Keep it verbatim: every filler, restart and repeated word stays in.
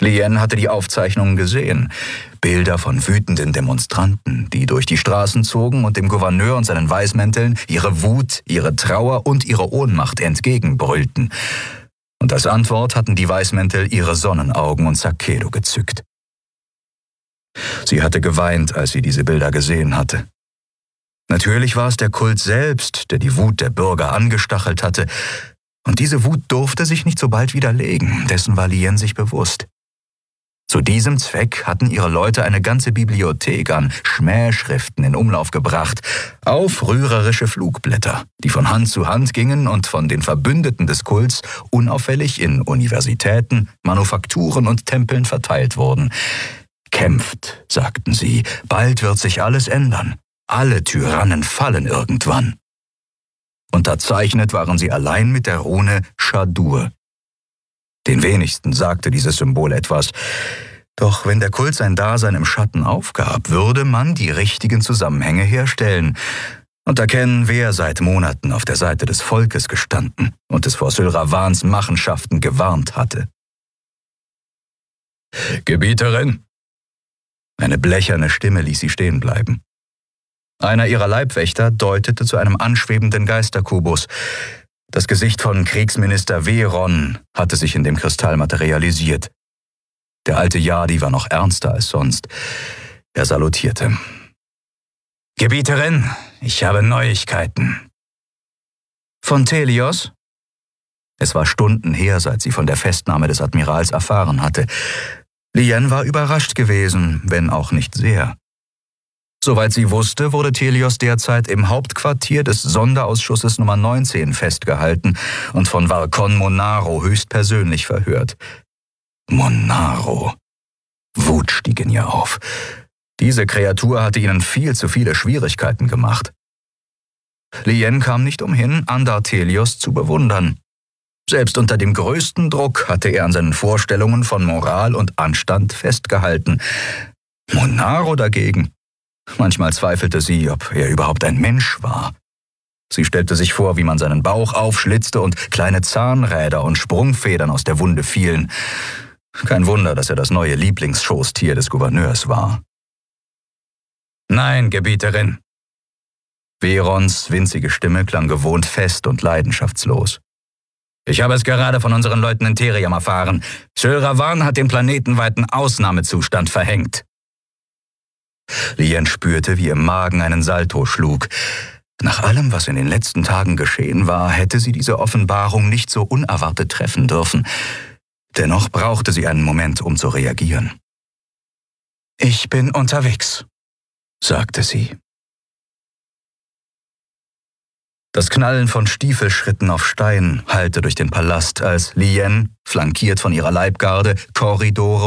Lien hatte die Aufzeichnungen gesehen. Bilder von wütenden Demonstranten, die durch die Straßen zogen und dem Gouverneur und seinen Weißmänteln ihre Wut, ihre Trauer und ihre Ohnmacht entgegenbrüllten. Und als Antwort hatten die Weißmäntel ihre Sonnenaugen und Sakedo gezückt. Sie hatte geweint, als sie diese Bilder gesehen hatte. Natürlich war es der Kult selbst, der die Wut der Bürger angestachelt hatte, und diese Wut durfte sich nicht so bald wieder legen, dessen war Lien sich bewusst. Zu diesem Zweck hatten ihre Leute eine ganze Bibliothek an Schmähschriften in Umlauf gebracht, aufrührerische Flugblätter, die von Hand zu Hand gingen und von den Verbündeten des Kults unauffällig in Universitäten, Manufakturen und Tempeln verteilt wurden. Kämpft, sagten sie, bald wird sich alles ändern. Alle Tyrannen fallen irgendwann. Unterzeichnet waren sie allein mit der Rune Shadur. Den wenigsten sagte dieses Symbol etwas. Doch wenn der Kult sein Dasein im Schatten aufgab, würde man die richtigen Zusammenhänge herstellen und erkennen, wer seit Monaten auf der Seite des Volkes gestanden und es vor Syl Ravans Machenschaften gewarnt hatte. »Gebieterin!« Eine blecherne Stimme ließ sie stehen bleiben. Einer ihrer Leibwächter deutete zu einem anschwebenden Geisterkubus. Das Gesicht von Kriegsminister Veron hatte sich in dem Kristall materialisiert. Der alte Yadi war noch ernster als sonst. Er salutierte. »Gebieterin, ich habe Neuigkeiten.« »Von Telios?« Es war Stunden her, seit sie von der Festnahme des Admirals erfahren hatte. Lien war überrascht gewesen, wenn auch nicht sehr. Soweit sie wusste, wurde Telios derzeit im Hauptquartier des Sonderausschusses Nummer neunzehn festgehalten und von Varkon Monaro höchstpersönlich verhört. Monaro. Wut stieg in ihr auf. Diese Kreatur hatte ihnen viel zu viele Schwierigkeiten gemacht. Lien kam nicht umhin, Andar Telios zu bewundern. Selbst unter dem größten Druck hatte er an seinen Vorstellungen von Moral und Anstand festgehalten. Monaro dagegen. Manchmal zweifelte sie, ob er überhaupt ein Mensch war. Sie stellte sich vor, wie man seinen Bauch aufschlitzte und kleine Zahnräder und Sprungfedern aus der Wunde fielen. Kein Wunder, dass er das neue Lieblingsschoßtier des Gouverneurs war. »Nein, Gebieterin!« Verons winzige Stimme klang gewohnt fest und leidenschaftslos. »Ich habe es gerade von unseren Leuten in Theriam erfahren. Syl Ravan hat den planetenweiten Ausnahmezustand verhängt.« Lien spürte, wie im Magen einen Salto schlug. Nach allem, was in den letzten Tagen geschehen war, hätte sie diese Offenbarung nicht so unerwartet treffen dürfen. Dennoch brauchte sie einen Moment, um zu reagieren. »Ich bin unterwegs«, sagte sie. Das Knallen von Stiefelschritten auf Stein hallte durch den Palast, als Lien, flankiert von ihrer Leibgarde, Korridore